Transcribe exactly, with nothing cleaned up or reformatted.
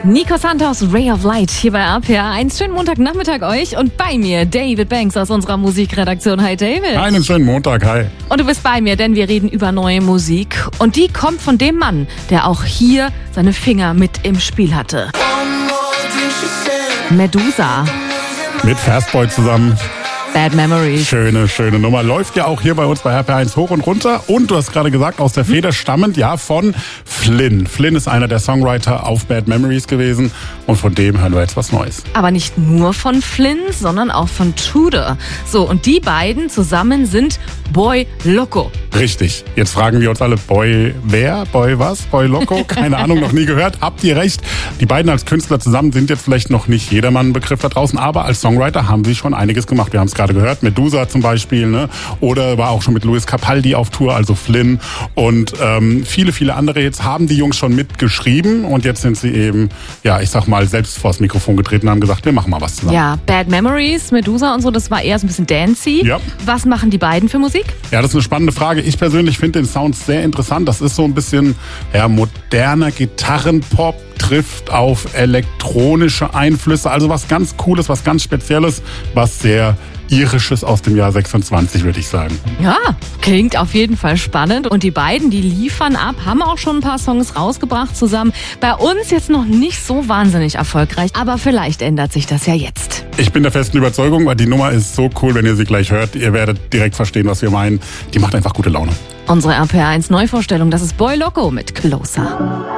Nico Santos, Ray of Light, hier bei R P R eins. Schönen Montagnachmittag euch und bei mir David Banks aus unserer Musikredaktion. Hi David. Einen schönen Montag, hi. Und du bist bei mir, denn wir reden über neue Musik. Und die kommt von dem Mann, der auch hier seine Finger mit im Spiel hatte. Medusa. Mit Fastboy zusammen. Bad Memories. Schöne, schöne Nummer. Läuft ja auch hier bei uns bei R P R eins hoch und runter. Und du hast gerade gesagt, aus der Feder stammend, ja, von Flynn. Flynn ist einer der Songwriter auf Bad Memories gewesen. Und von dem hören wir jetzt was Neues. Aber nicht nur von Flynn, sondern auch von Tudor. So, und die beiden zusammen sind Boy Loco. Richtig. Jetzt fragen wir uns alle, Boy wer? Boy was? Boy Loco? Keine Ahnung, noch nie gehört. Habt ihr recht. Die beiden als Künstler zusammen sind jetzt vielleicht noch nicht jedermann ein Begriff da draußen, aber als Songwriter haben sie schon einiges gemacht. Wir haben es gerade gehört, Medusa zum Beispiel, ne? Oder war auch schon mit Luis Capaldi auf Tour, also Flynn. Und ähm, viele, viele andere Hits haben die Jungs schon mitgeschrieben und jetzt sind sie eben, ja, ich sag mal, selbst vors Mikrofon getreten und haben gesagt, wir machen mal was zusammen. Ja, Bad Memories, Medusa und so, das war eher so ein bisschen dancey. Ja. Was machen die beiden für Musik? Ja, das ist eine spannende Frage. Ich persönlich finde den Sound sehr interessant. Das ist so ein bisschen ja, moderner Gitarrenpop, trifft auf elektronische Einflüsse. Also was ganz Cooles, was ganz Spezielles, was sehr Irisches aus dem Jahr sechsundzwanzig, würde ich sagen. Ja, klingt auf jeden Fall spannend. Und die beiden, die liefern ab, haben auch schon ein paar Songs rausgebracht zusammen. Bei uns jetzt noch nicht so wahnsinnig erfolgreich, aber vielleicht ändert sich das ja jetzt. Ich bin der festen Überzeugung, weil die Nummer ist so cool, wenn ihr sie gleich hört. Ihr werdet direkt verstehen, was wir meinen. Die macht einfach gute Laune. Unsere R P R eins Neuvorstellung, das ist Boy Loco mit Closer.